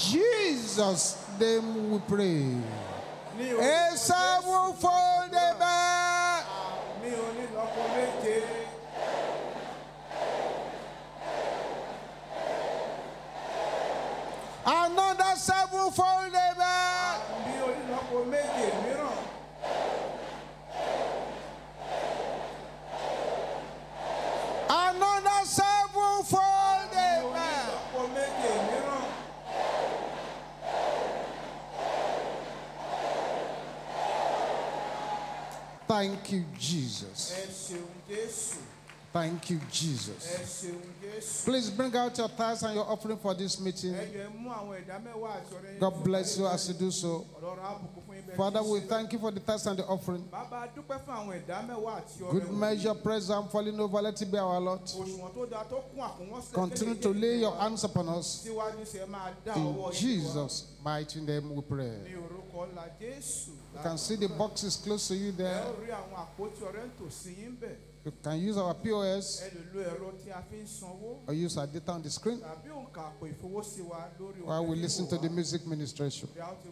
Jesus' name we pray. A sevenfold amen. Another sevenfold amen. Another sevenfold amen. Thank you, Jesus. Thank you, Jesus. Please bring out your tithes and your offering for this meeting. God bless you as you do so. Father, we thank you for the tithes and the offering. Good measure, present, falling over, let it be our lot. Continue to lay your hands upon us. In Jesus' mighty name we pray. You can see the boxes close to you there. You can use our POS or use our data on the screen while we listen to the music ministration.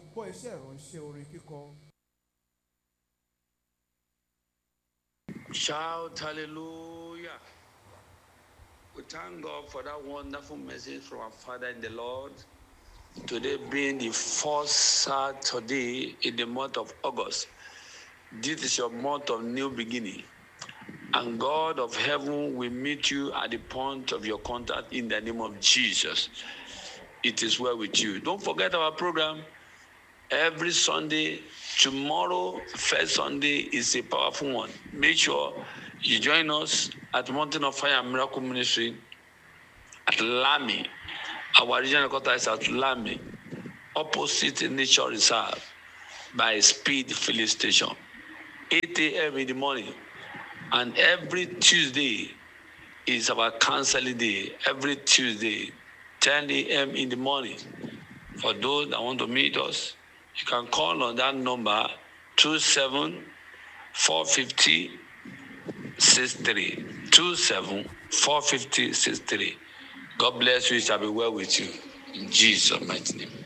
Shout hallelujah. We thank God for that wonderful message from our Father in the Lord. Today being the first Saturday in the month of August. This is your month of new beginning. And God of heaven will meet you at the point of your contact in the name of Jesus. It is well with you. Don't forget our program every Sunday. Tomorrow, first Sunday, is a powerful one. Make sure you join us at Mountain of Fire and Miracle Ministry at Lami. Our regional headquarters is at Lami, opposite Nature Reserve by Speed Filling Station. 8 a.m. in the morning. And every Tuesday is our counseling day. Every Tuesday, 10 a.m. in the morning. For those that want to meet us, you can call on that number 27-450-63. 27-450-63. God bless you. It shall be well with you. In Jesus' mighty name.